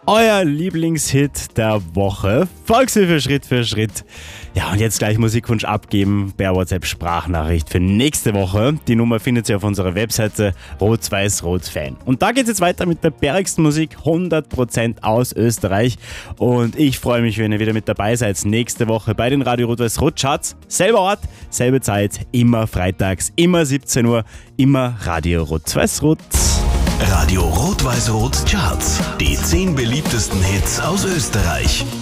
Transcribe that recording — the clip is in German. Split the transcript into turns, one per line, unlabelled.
euer Lieblingshit der Woche. Volkshilfe Schritt für Schritt. Ja, und jetzt gleich Musikwunsch abgeben per WhatsApp-Sprachnachricht für nächste Woche. Die Nummer findet ihr auf unserer Webseite rot-weiß-rot-fan. Und da geht es jetzt weiter mit der bärigsten Musik, 100% aus Österreich. Und ich freue mich, wenn ihr wieder mit dabei seid nächste Woche bei den Radio Rot-Weiß-Rot-Charts. Selber Ort, selbe Zeit, immer freitags, immer 17 Uhr, immer Radio Rot-Weiß-Rot.
Radio Rot-Weiß-Rot Charts. Die 10 beliebtesten Hits aus Österreich.